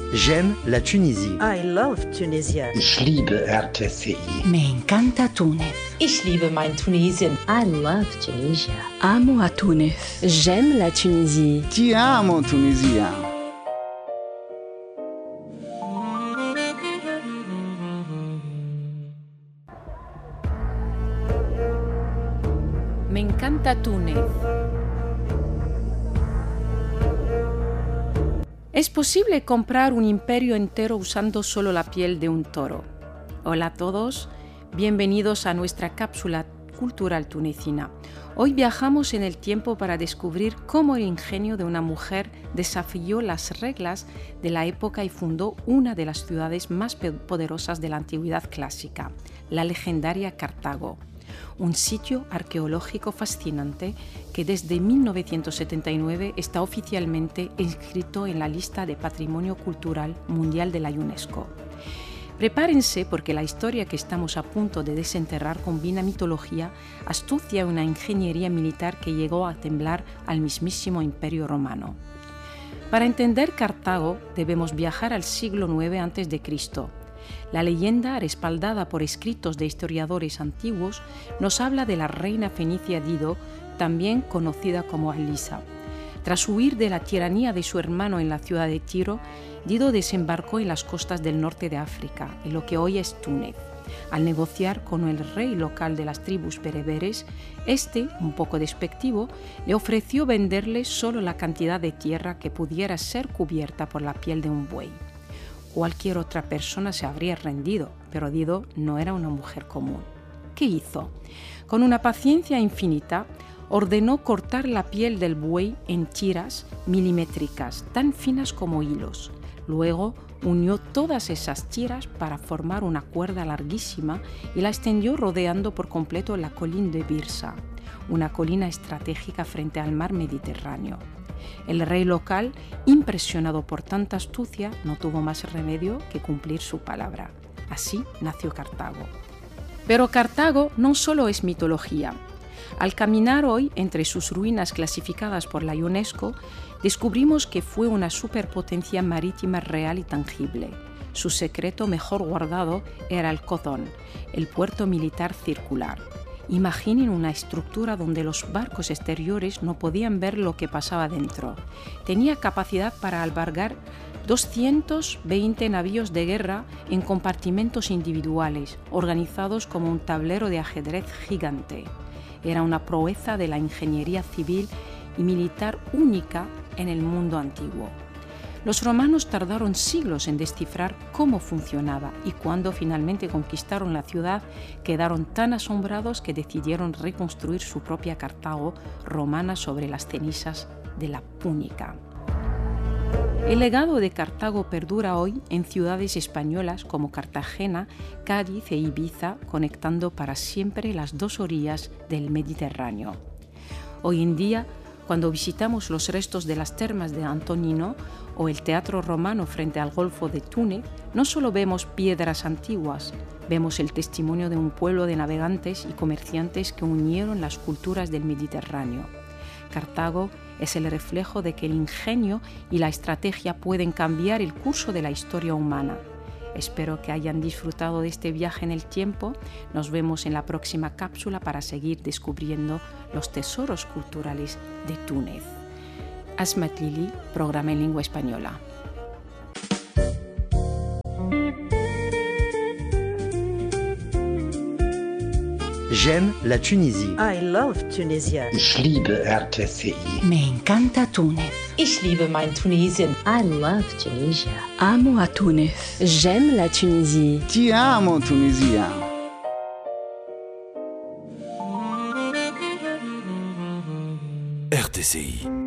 J'aime la Tunisie. I love Tunisia. Ich liebe RTCI. Me encanta Túnez. Ich liebe mein Tunesien. I love Tunisia. Amo a Túnez. J'aime la Tunisie. Ti amo, Tunisia. Me encanta Túnez. ¿Es posible comprar un imperio entero usando solo la piel de un toro? Hola a todos, bienvenidos a nuestra cápsula cultural tunecina. Hoy viajamos en el tiempo para descubrir cómo el ingenio de una mujer desafió las reglas de la época y fundó una de las ciudades más poderosas de la antigüedad clásica, la legendaria Cartago. Un sitio arqueológico fascinante que desde 1979 está oficialmente inscrito en la lista de Patrimonio Cultural Mundial de la UNESCO. Prepárense porque la historia que estamos a punto de desenterrar combina mitología, astucia y una ingeniería militar que llegó a temblar al mismísimo Imperio Romano. Para entender Cartago debemos viajar al siglo IX a.C. La leyenda, respaldada por escritos de historiadores antiguos, nos habla de la reina fenicia Dido, también conocida como Alisa. Tras huir de la tiranía de su hermano en la ciudad de Tiro, Dido desembarcó en las costas del norte de África, en lo que hoy es Túnez. Al negociar con el rey local de las tribus bereberes, este, un poco despectivo, le ofreció venderle solo la cantidad de tierra que pudiera ser cubierta por la piel de un buey. Cualquier otra persona se habría rendido, pero Dido no era una mujer común. ¿Qué hizo? Con una paciencia infinita, ordenó cortar la piel del buey en tiras milimétricas, tan finas como hilos. Luego unió todas esas tiras para formar una cuerda larguísima y la extendió rodeando por completo la colina de Birsa, una colina estratégica frente al mar Mediterráneo. El rey local, impresionado por tanta astucia, no tuvo más remedio que cumplir su palabra. Así nació Cartago. Pero Cartago no solo es mitología. Al caminar hoy entre sus ruinas clasificadas por la UNESCO, descubrimos que fue una superpotencia marítima real y tangible. Su secreto mejor guardado era el Codón, el puerto militar circular. Imaginen una estructura donde los barcos exteriores no podían ver lo que pasaba dentro. Tenía capacidad para albergar 220 navíos de guerra en compartimentos individuales, organizados como un tablero de ajedrez gigante. Era una proeza de la ingeniería civil y militar única en el mundo antiguo. Los romanos tardaron siglos en descifrar cómo funcionaba y cuando finalmente conquistaron la ciudad quedaron tan asombrados que decidieron reconstruir su propia Cartago romana sobre las cenizas de la Púnica. El legado de Cartago perdura hoy en ciudades españolas como Cartagena, Cádiz e Ibiza, conectando para siempre las dos orillas del Mediterráneo. Hoy en día, cuando visitamos los restos de las termas de Antonino o el Teatro Romano frente al Golfo de Túnez, no solo vemos piedras antiguas, vemos el testimonio de un pueblo de navegantes y comerciantes que unieron las culturas del Mediterráneo. Cartago es el reflejo de que el ingenio y la estrategia pueden cambiar el curso de la historia humana. Espero que hayan disfrutado de este viaje en el tiempo. Nos vemos en la próxima cápsula para seguir descubriendo los tesoros culturales de Túnez. Asmat Lili, programa en lengua española. J'aime la Tunisie. I love Tunisia. Ich liebe RTCI. Me encanta Túnez. Ich liebe mein Tunesien. I love Tunisia. Amo a Túnez. J'aime la Tunisie. Ti amo, Tunisia. RTCI